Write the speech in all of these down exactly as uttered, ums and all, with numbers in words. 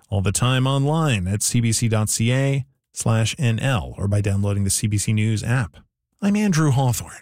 all the time online at cbc.ca slash NL or by downloading the C B C News app. I'm Andrew Hawthorne.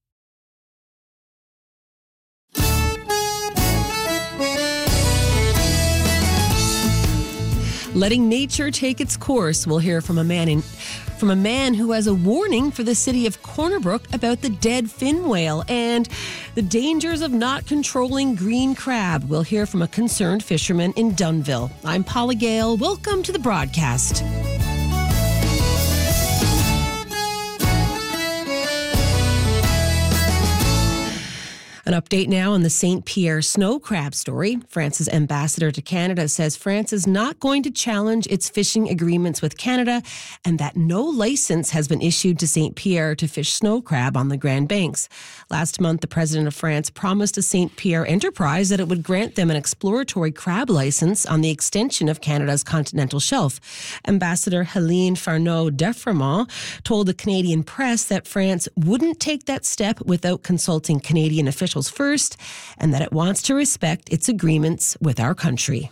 Letting nature take its course. We'll hear from a man in, from a man who has a warning for the city of Corner Brook about the dead fin whale and the dangers of not controlling green crab. We'll hear from a concerned fisherman in Dunnville. I'm Paula Gale. Welcome to the broadcast. An update now on the Saint Pierre snow crab story. France's ambassador to Canada says France is not going to challenge its fishing agreements with Canada and that no license has been issued to Saint Pierre to fish snow crab on the Grand Banks. Last month, the president of France promised to Saint Pierre Enterprise that it would grant them an exploratory crab license on the extension of Canada's continental shelf. Ambassador Helene Farneau-Defremont told the Canadian press that France wouldn't take that step without consulting Canadian officials first, and that it wants to respect its agreements with our country.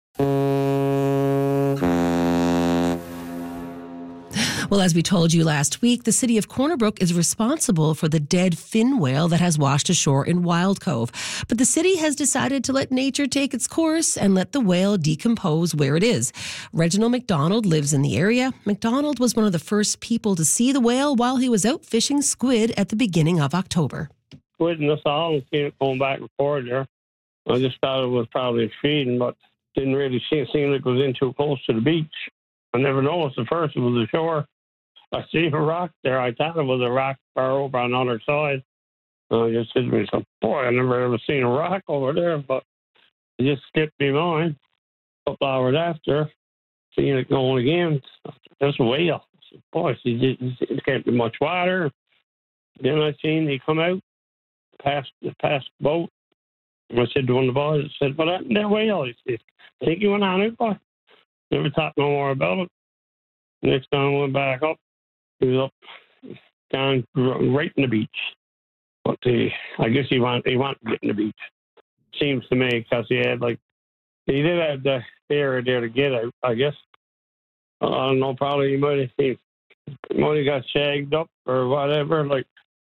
Well, as we told you last week, the city of Corner Brook is responsible for the dead fin whale that has washed ashore in Wild Cove. But the city has decided to let nature take its course and let the whale decompose where it is. Reginald McDonald lives in the area. McDonald was one of the first people to see the whale while he was out fishing squid at the beginning of October. Squid in the saw and seen it going back and forth there. I just thought it was probably feeding, but didn't really see it. Seemed like it was in too close to the beach. I never noticed at first it was the shore. I see a rock there. I thought it was a rock far over on the other side. And I just said to myself, boy, I never ever seen a rock over there, but it just skipped me mind. A couple hours after, seeing it going again, that's a whale. I said, boy, it can't be much water. Then I seen he come out. Past the past boat. I said to one of the boys, I said, "But that, that whale," he said, "I think he went on it, boy." Never thought no more about it. Next time I went back up, he was up down right in the beach. But he, I guess he wanted he wanted to get in the beach. Seems to me because he had like he did have the area there to get out. I guess I don't know. Probably he might have he might have got shagged up or whatever. Like.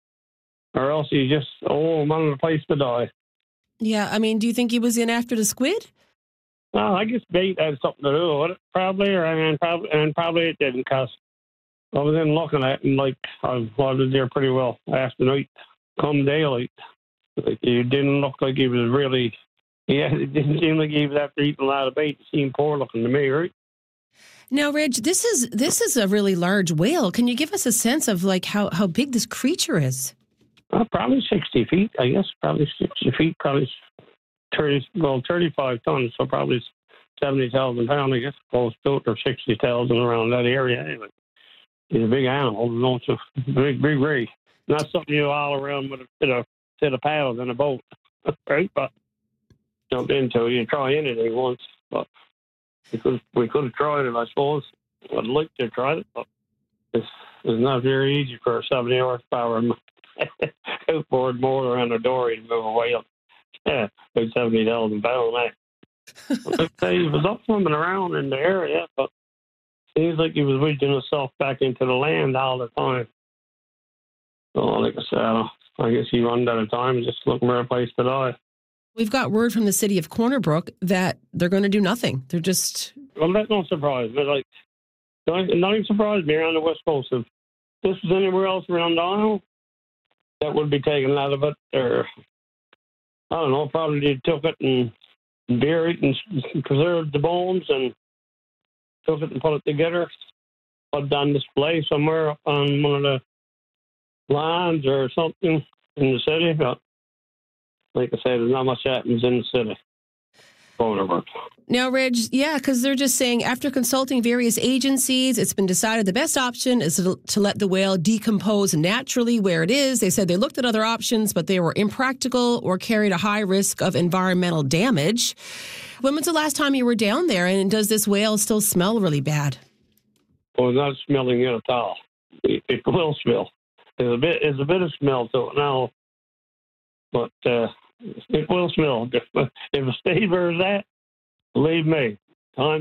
Or else he just, oh, I'm on the place to die. Yeah, I mean, do you think he was in after the squid? Well, I guess bait had something to do with it, probably, or I mean, probably, and probably it didn't, because I was in looking at him like I was there pretty well after night, come daylight. Like, he didn't look like he was really, yeah, it didn't seem like he was after eating a lot of bait. It seemed poor looking to me, right? Now, Reg, this is this is a really large whale. Can you give us a sense of like how, how big this creature is? Well, probably sixty feet, I guess. Probably sixty feet, probably thirty, well, thirty-five tons, so probably seventy thousand pounds, I guess, close to it, or sixty thousand around that area. Anyway, he's a big animal, you know, it's a big, big rig. Not something you all around with a set of, set of paddles in a boat, right? But jump into it. You try anything once, but we could, we could have tried it, I suppose. I'd like to have tried it, but it's, it's not very easy for a seventy horsepower outboard motor on a dory to move a whale. Yeah, about seventy thousand pounds. Like say he was up swimming around in the area, but seems like he was wedging himself back into the land all the time. So, like I said, I, don't, I guess he runs out of time and just looking for a place to die. We've got word from the city of Corner Brook that they're going to do nothing. They're just... Well, that don't surprise me. Like, nothing surprised me around the West Coast. If this was anywhere else around the island, that would be taken out of it, or I don't know, probably they took it and buried it and preserved the bones and took it and put it together, put it on display somewhere up on one of the lines or something in the city. But like I said, there's not much happens in the city. Now, Reg, yeah, because they're just saying after consulting various agencies, it's been decided the best option is to, to let the whale decompose naturally where it is. They said they looked at other options, but they were impractical or carried a high risk of environmental damage. When was the last time you were down there, and does this whale still smell really bad? Well, it's not smelling it at all. It, it will smell. There's a bit, there's a bit of smell to it now, but uh, it will smell. If it stays where it's at, believe me, time